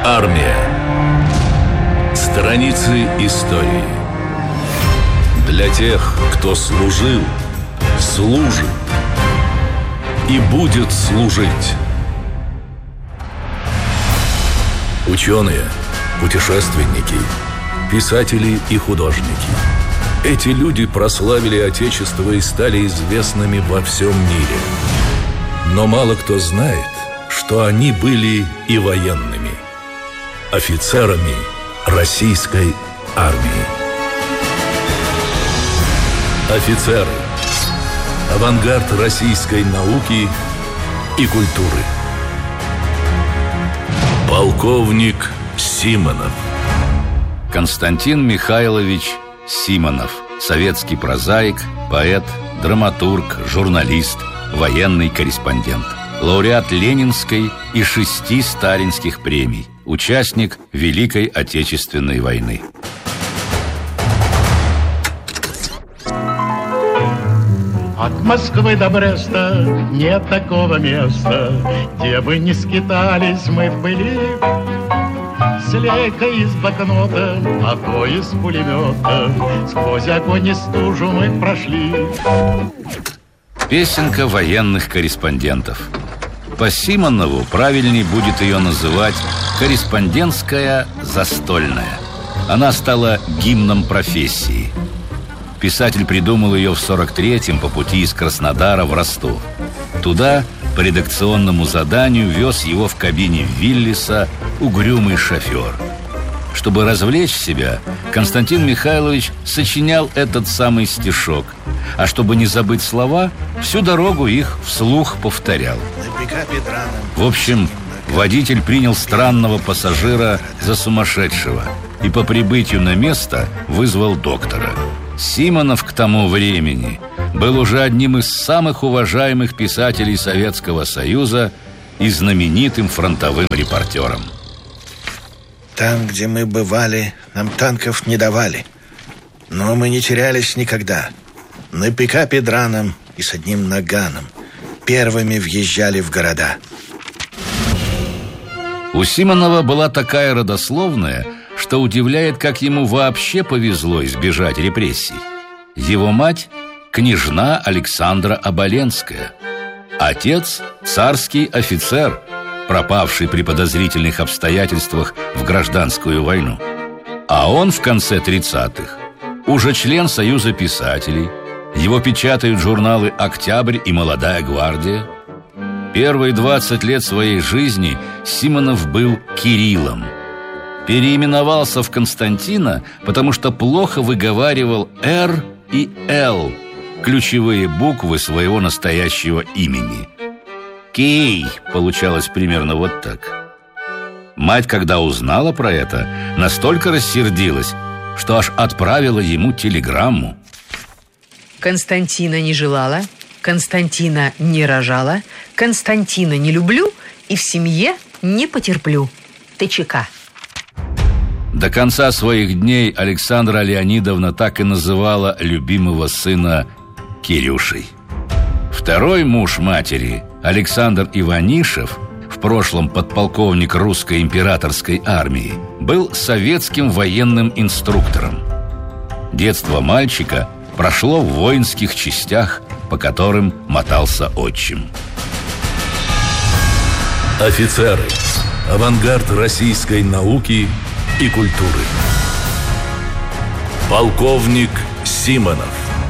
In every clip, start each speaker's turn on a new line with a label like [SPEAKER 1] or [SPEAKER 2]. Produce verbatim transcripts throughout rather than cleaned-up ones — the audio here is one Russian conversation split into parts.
[SPEAKER 1] Армия. Страницы истории. Для тех, кто служил, служит и будет служить. Ученые, путешественники, писатели и художники. Эти люди прославили Отечество и стали известными во всем мире. Но мало кто знает, что они были и военными, офицерами российской армии. Офицеры. Авангард российской науки и культуры. Полковник Симонов.
[SPEAKER 2] Константин Михайлович Симонов. Советский прозаик, поэт, драматург, журналист, военный корреспондент. Лауреат Ленинской и шести сталинских премий. Участник Великой Отечественной войны.
[SPEAKER 3] От Москвы до Бреста нет такого места, где бы не скитались мы в пыли. Слейка из блокнота, а то из пулемета, сквозь огонь и стужу мы прошли.
[SPEAKER 2] Песенка военных корреспондентов. По Симонову правильней будет ее называть корреспондентская застольная. Она стала гимном профессии. Писатель придумал ее в сорок третьем по пути из Краснодара в Ростов. Туда по редакционному заданию вез его в кабине Виллиса угрюмый шофер. Чтобы развлечь себя, Константин Михайлович сочинял этот самый стишок, а чтобы не забыть слова, всю дорогу их вслух повторял. В общем, водитель принял странного пассажира за сумасшедшего и по прибытию на место вызвал доктора. Симонов к тому времени был уже одним из самых уважаемых писателей Советского Союза и знаменитым фронтовым репортером.
[SPEAKER 4] Там, где мы бывали, нам танков не давали. Но мы не терялись никогда. На пикапе драном и с одним наганом первыми въезжали в города.
[SPEAKER 2] У Симонова была такая родословная, что удивляет, как ему вообще повезло избежать репрессий. Его мать – княжна Александра Оболенская. Отец – царский офицер, пропавший при подозрительных обстоятельствах в гражданскую войну. А он в конце тридцатых уже член Союза писателей. Его печатают журналы «Октябрь» и «Молодая гвардия». Первые двадцать лет своей жизни Симонов был Кириллом. Переименовался в Константина, потому что плохо выговаривал «Р» и «Л», ключевые буквы своего настоящего имени. «Кей» получалось примерно вот так. Мать, когда узнала про это, настолько рассердилась, что аж отправила ему телеграмму.
[SPEAKER 5] Константина не желала, Константина не рожала, Константина не люблю и в семье не потерплю. ТЧК.
[SPEAKER 2] До конца своих дней Александра Леонидовна так и называла любимого сына Кирюшей. Второй муж матери, Александр Иванишев, в прошлом подполковник русской императорской армии, был советским военным инструктором. Детство мальчика прошло в воинских частях, по которым мотался отчим.
[SPEAKER 1] Офицеры. Авангард российской науки и культуры. Полковник Симонов.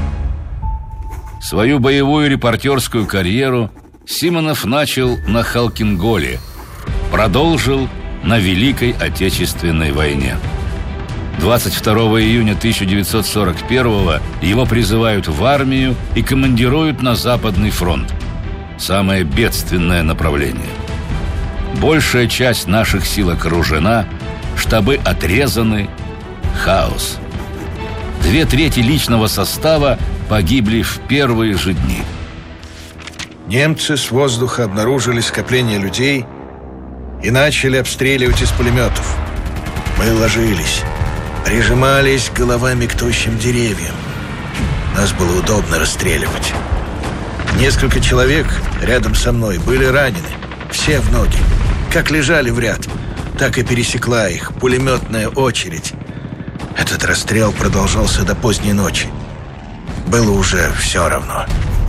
[SPEAKER 2] Свою боевую репортерскую карьеру Симонов начал на Халкинголе, продолжил на Великой Отечественной войне. двадцать второго июня тысяча девятьсот сорок первого его призывают в армию и командируют на Западный фронт. Самое бедственное направление. Большая часть наших сил окружена, штабы отрезаны, хаос. Две трети личного состава погибли в первые же дни.
[SPEAKER 4] Немцы с воздуха обнаружили скопление людей и начали обстреливать из пулеметов. Мы ложились, прижимались головами к тощим деревьям. Нас было удобно расстреливать. Несколько человек рядом со мной были ранены, все в ноги, как лежали в ряд. так и пересекла их пулеметная очередь. Этот расстрел продолжался до поздней ночи. Было уже все равно.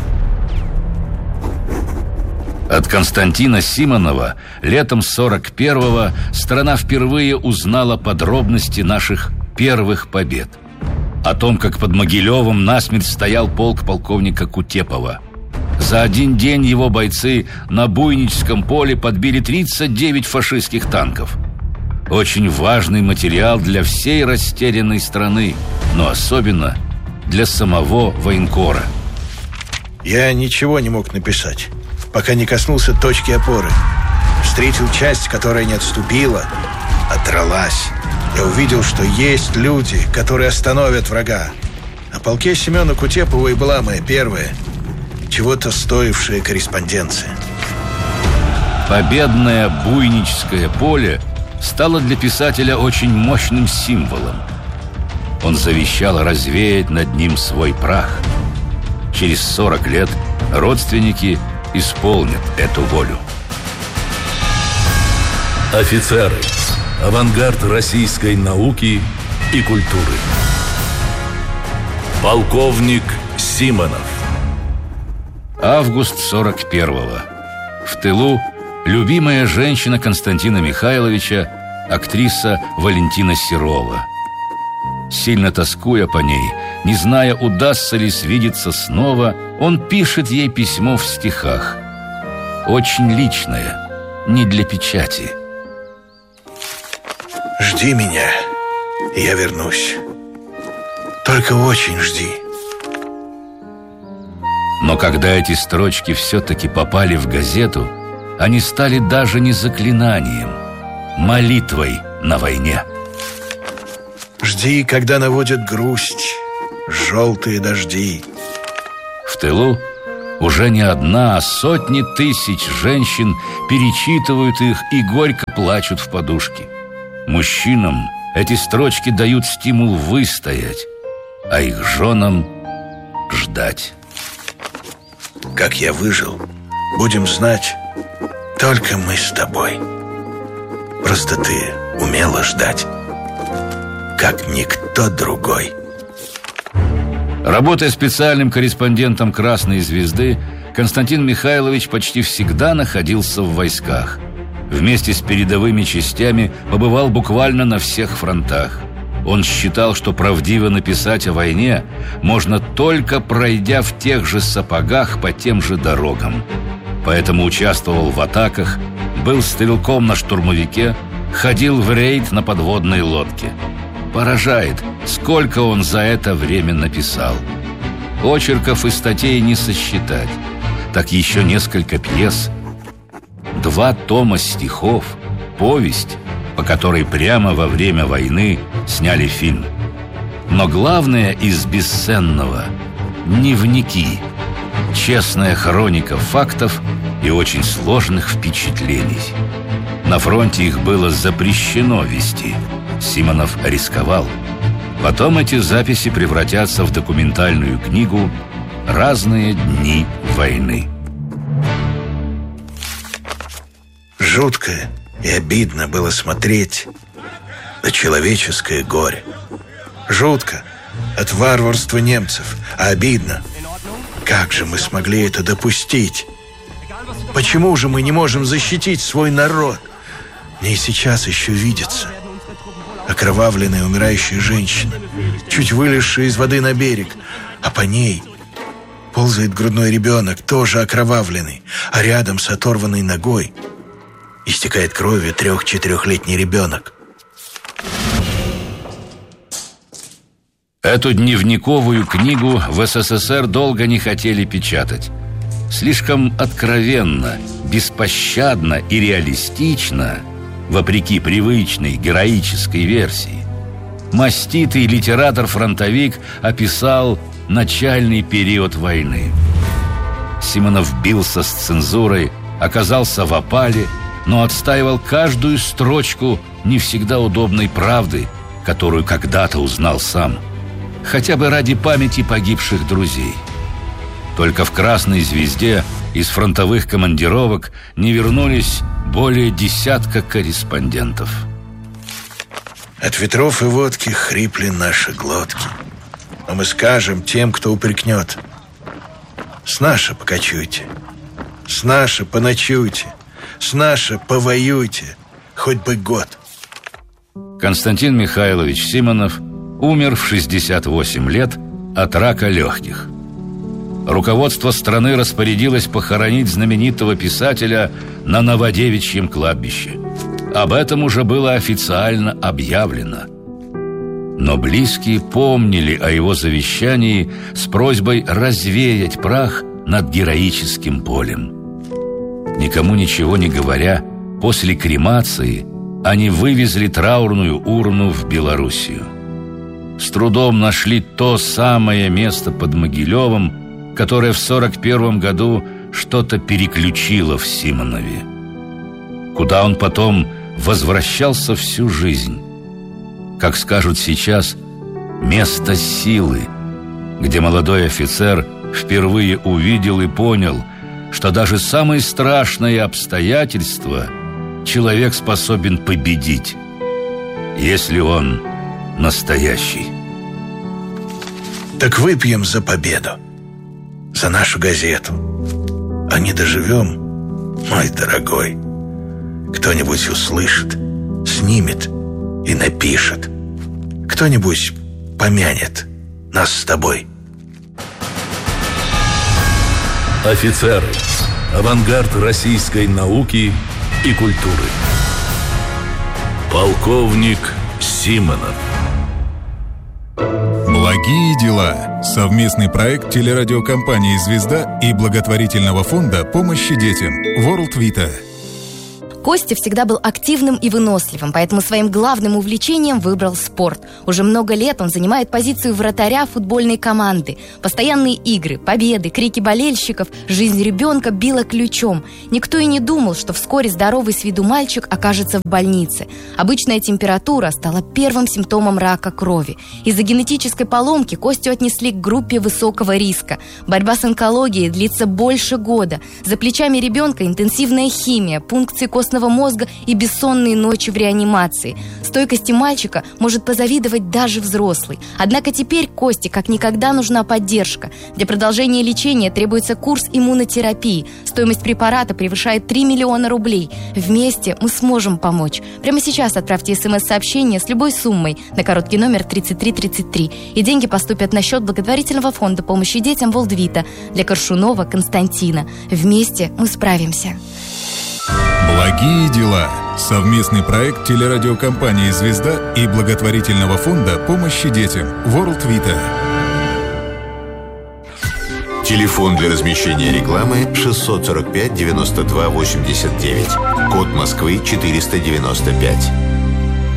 [SPEAKER 2] От Константина Симонова летом сорок первого страна впервые узнала подробности наших первых побед. О том, как под Могилевым насмерть стоял полк полковника Кутепова. За один день его бойцы на Буйническом поле подбили тридцать девять фашистских танков. Очень важный материал для всей растерянной страны, но особенно для самого военкора.
[SPEAKER 4] Я ничего не мог написать, пока не коснулся точки опоры. Встретил часть, которая не отступила, а дралась. Я увидел, что есть люди, которые остановят врага. О полке Семена Кутепова и была моя первая, чего-то стоившая корреспонденция.
[SPEAKER 2] Победное Буйническое поле стало для писателя очень мощным символом. Он завещал развеять над ним свой прах. Через сорок лет родственники исполнят эту волю.
[SPEAKER 1] Офицеры. Авангард российской науки и культуры. Полковник Симонов.
[SPEAKER 2] Август сорок первого. В тылу любимая женщина Константина Михайловича, актриса Валентина Серова. Сильно тоскуя по ней, не зная, удастся ли свидеться снова, он пишет ей письмо в стихах. Очень личное, не для печати.
[SPEAKER 4] Жди меня, и я вернусь. Только очень жди.
[SPEAKER 2] Но когда эти строчки все-таки попали в газету, они стали даже не заклинанием, молитвой на войне.
[SPEAKER 4] Жди, когда наводят грусть желтые дожди.
[SPEAKER 2] В тылу уже не одна, а сотни тысяч женщин перечитывают их и горько плачут в подушки. Мужчинам эти строчки дают стимул выстоять, а их женам ждать.
[SPEAKER 4] Как я выжил, будем знать только мы с тобой. Просто ты умела ждать, как никто другой.
[SPEAKER 2] Работая специальным корреспондентом «Красной звезды», Константин Михайлович почти всегда находился в войсках. Вместе с передовыми частями побывал буквально на всех фронтах. Он считал, что правдиво написать о войне можно только пройдя в тех же сапогах по тем же дорогам. Поэтому участвовал в атаках, был стрелком на штурмовике, ходил в рейд на подводной лодке. Поражает, сколько он за это время написал. Очерков и статей не сосчитать. Так еще несколько пьес, два тома стихов, повесть, по которой прямо во время войны сняли фильм. Но главное из бесценного — дневники, честная хроника фактов и очень сложных впечатлений. На фронте их было запрещено вести. Симонов рисковал. Потом эти записи превратятся в документальную книгу «Разные дни войны».
[SPEAKER 4] Жутко и обидно было смотреть на человеческое горе. Жутко от варварства немцев, а обидно. Как же мы смогли это допустить? Почему же мы не можем защитить свой народ? Мне и сейчас еще видится окровавленная умирающая женщина, чуть вылезшая из воды на берег, а по ней ползает грудной ребенок, тоже окровавленный, а рядом с оторванной ногой истекает кровью трех-четырехлетний ребенок.
[SPEAKER 2] Эту дневниковую книгу в СССР долго не хотели печатать. Слишком откровенно, беспощадно и реалистично, вопреки привычной героической версии. Маститый литератор-фронтовик описал начальный период войны. Симонов бился с цензурой, оказался в опале, но отстаивал каждую строчку не всегда удобной правды, которую когда-то узнал сам, хотя бы ради памяти погибших друзей. Только в «Красной звезде» Из фронтовых командировок не вернулись более десятка корреспондентов.
[SPEAKER 4] От ветров и водки хрипли наши глотки. Но мы скажем тем, кто упрекнет: с наши покочуйте, с наши поночуйте, с наши повоюйте, хоть бы год.
[SPEAKER 2] Константин Михайлович Симонов умер в шестьдесят восемь лет от рака легких. Руководство страны распорядилось похоронить знаменитого писателя на Новодевичьем кладбище. Об этом уже было официально объявлено. Но близкие помнили о его завещании с просьбой развеять прах над героическим полем. Никому ничего не говоря, после кремации они вывезли траурную урну в Белоруссию. С трудом нашли то самое место под Могилевым, которое в сорок первом году что-то переключило в Симонове, куда он потом возвращался всю жизнь. Как скажут сейчас, место силы, где молодой офицер впервые увидел и понял, что даже самые страшные обстоятельства человек способен победить, если он настоящий.
[SPEAKER 4] Так выпьем за победу, за нашу газету. А не доживем, мой дорогой, кто-нибудь услышит, снимет и напишет. Кто-нибудь помянет нас с тобой.
[SPEAKER 1] Офицеры. Авангард российской науки и культуры. Полковник Симонов.
[SPEAKER 6] Благие дела. Совместный проект телерадиокомпании «Звезда» и благотворительного фонда помощи детям World Vita.
[SPEAKER 7] Костя всегда был активным и выносливым, поэтому своим главным увлечением выбрал спорт. Уже много лет он занимает позицию вратаря футбольной команды. Постоянные игры, победы, крики болельщиков, жизнь ребенка била ключом. Никто и не думал, что вскоре здоровый с виду мальчик окажется в больнице. Обычная температура стала первым симптомом рака крови. Из-за генетической поломки Костю отнесли к группе высокого риска. Борьба с онкологией длится больше года. За плечами ребенка интенсивная химия, пункции костного мозга и бессонные ночи в реанимации. Стойкости мальчика может позавидовать даже взрослый. Однако теперь Косте как никогда нужна поддержка. Для продолжения лечения требуется курс иммунотерапии. Стоимость препарата превышает три миллиона рублей. Вместе мы сможем помочь. Прямо сейчас отправьте смс-сообщение с любой суммой на короткий номер тридцать три тридцать три. И деньги поступят на счет благотворительного фонда помощи детям World Vita для Коршунова Константина. Вместе мы справимся.
[SPEAKER 6] Благие дела. Совместный проект телерадиокомпании «Звезда» и благотворительного фонда помощи детям World Vita.
[SPEAKER 8] Телефон для размещения рекламы шестьсот сорок пять девяносто два восемьдесят девять. Код Москвы четыреста девяносто пять.